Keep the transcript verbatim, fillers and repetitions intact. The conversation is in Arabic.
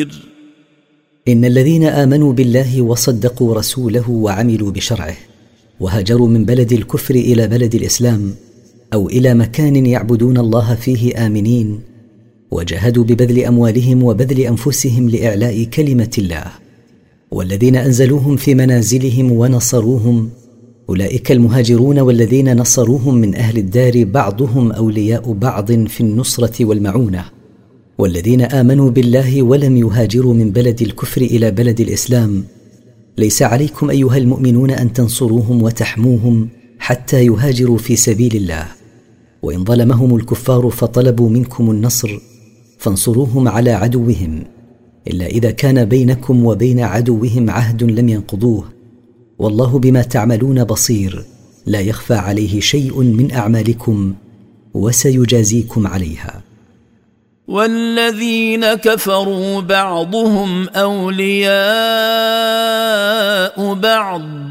إن الذين آمنوا بالله وصدقوا رسوله وعملوا بشرعه وهاجروا من بلد الكفر إلى بلد الإسلام أو إلى مكان يعبدون الله فيه آمنين وجاهدوا ببذل أموالهم وبذل أنفسهم لإعلاء كلمة الله والذين أنزلوهم في منازلهم ونصروهم أولئك المهاجرون والذين نصروهم من أهل الدار بعضهم أولياء بعض في النصرة والمعونة والذين آمنوا بالله ولم يهاجروا من بلد الكفر إلى بلد الإسلام ليس عليكم أيها المؤمنون أن تنصروهم وتحموهم حتى يهاجروا في سبيل الله وإن ظلمهم الكفار فطلبوا منكم النصر فانصروهم على عدوهم إلا إذا كان بينكم وبين عدوهم عهد لم ينقضوه والله بما تعملون بصير لا يخفى عليه شيء من أعمالكم وسيجازيكم عليها. والذين كفروا بعضهم أولياء بعض